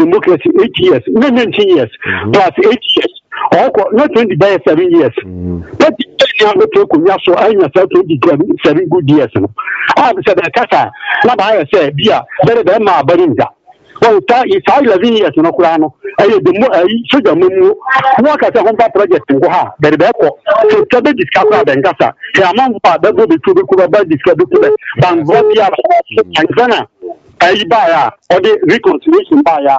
democracy 8 years, not 19 years, plus 8 years. Or not 20 by 7 years. But the take so I myself 27 good years. I said that Casa, not I said, Bia, better than my Baringa. Well, it's 11 years in Okurano. I the more sugar menu. Work at a home project in Goha, but the airport. So, Tabby discovered and Gassa. The amount of that will be to the Kuba discovered Bangotia and Zana. I buy or the reconciliation buyer.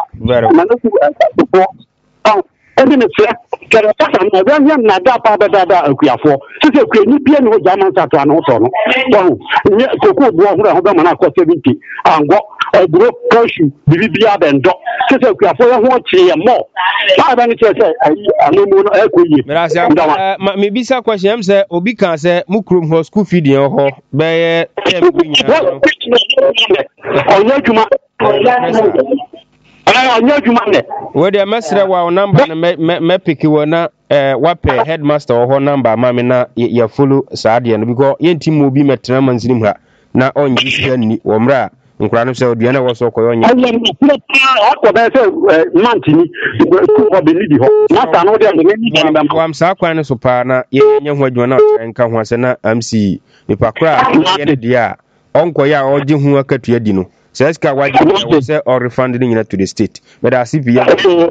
And then it's a very young Nadapa Dada Okuafo. So, you can no German at an also. Well, Coco Bohamana 70 and what a broke caution, Bibia and Doc. So, Okuafo watching more. I don't say, I know maybe some question say, Obi can say, Mukrum ho school feeding or by where the master wa number me pick na wape headmaster or number mama na ya follow saade no because yenti mo bi metena manzinim ha na onyi hia ni omra nkura no se odua na wo so koyo nya akwa be se mantini ko be ni ho mata no de ni wam sa kwan no so pa na ye nya ho adwuma na nka ho ase na MC ipakra ye ne dia onko ya oji hu akatua di no says Kawaji say or refunding to the state. But I CPM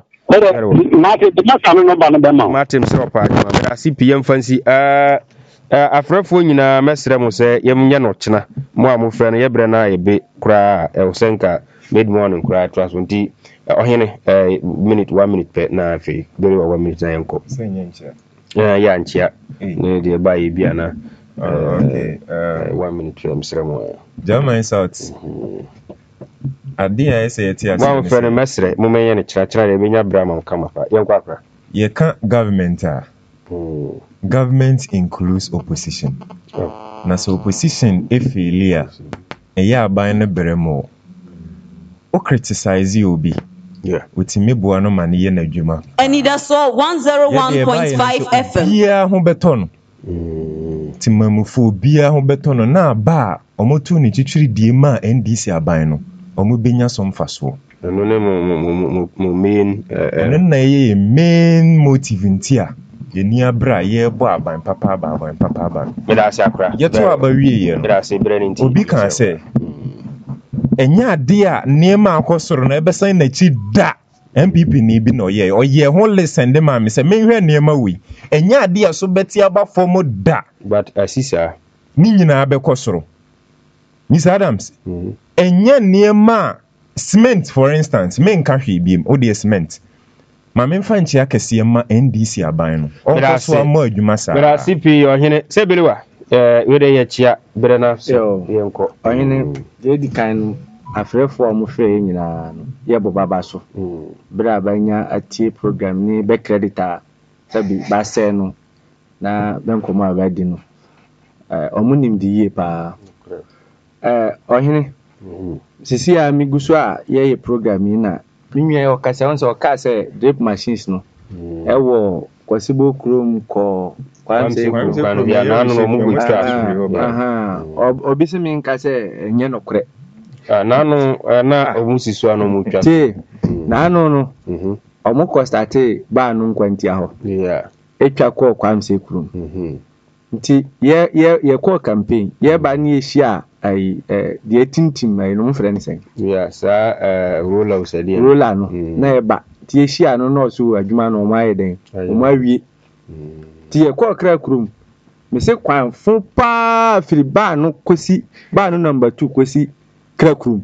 Martin Sropa, but I CPM fancy a frefo nyina mesre mo say yemnya no chena mo amofre no yebrana ebe kra Elsenka mid morning kra transunti ohene minute 1 minute per na afi very 1 minute na yanko ya nchia ne de ba bia na okay 1 minute mesre mo German South adia say tia say one friend mesre mo menye ne chira de benya brama kama fa yanko akra ye kan government government includes opposition. Na so opposition efilia eya aban ne beremo o criticize you obi utimi boa no ma ne ye na dwuma ani da so 101.5 FM bia ho beton timamufu bia ho beton na ba omotu ni chichiri die ma NDC aban no omo benya som faso no ne mo main na ye main motive ntia yeni abra ye bo aban papa me da se akra yeto abawie ye no da se brand nti obi kan se enya ade a niema akosoro na ebesan na chi da MPP ni bi no ye oye ho listen de ma me se menhwe niema wi enya ade a so beti aba form da but asisa ni nyina abekosoro Miss Adams enya niema cement for instance men ka hwe biem o de cement ma me mfa nchi akese ma NDC aban no o so ama adwuma sa bra CP ohene se belewa we de ye chia bere na so yenko ohene je di kan afrefo am hwe nyina no ye bobaba so bra abanya atie program ni be creditor sabi ba se no na benkomo abadi no omunim di ye pa ohene sisi a miguso a ye program ni na minwe okasa won so okasa drip machines no ewo kwasibo krom ko kwanse ya nanu no mugu obisi min kase enye nokre nanu na omusiso anu mutwa ti nanu no omo ko start ba anu nkwanti aho etwa ko kwamse krom nti ye ko campaign ye ba ni ehia ai the tintim ai no mfrɛ ne sɛn sa roller usadi roller no na e ba tie hia no no so adwuma no ma yɛ den o ma wie tie ko kra krum me se kwan fo pa firi ba no kosi ba no number 2 kosi kra krum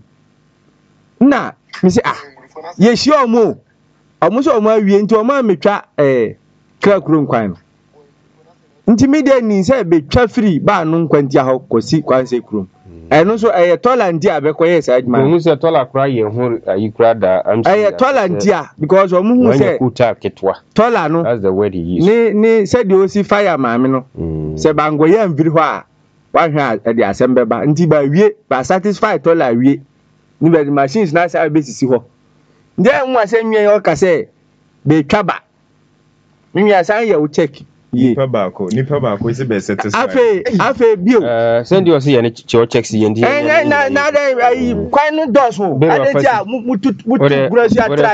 na me se ye hia omo so o ma wie nti o ma metwa kra krum kwan no nti media ni se be twa firi ba no nkwanti aho kosi kwanse krum eno so tola ndia abekoye sa adwuma mu se tola kra ye hu ayi kra da am tola ndia because o mu hu se tola no that's the word he used ni se de o si fire maame no se bangoye amviri ho a wa hwa de asembe ba nti ba wie ba satisfy tola wie ni be machines na sa be sisi ho nde nwa se nwie yo ka se be twaba nwie asan ye o check nipa bako isi be satisfy afe bio send you say ye checks ye ndi na kwan no dos ho adeja mutu gracia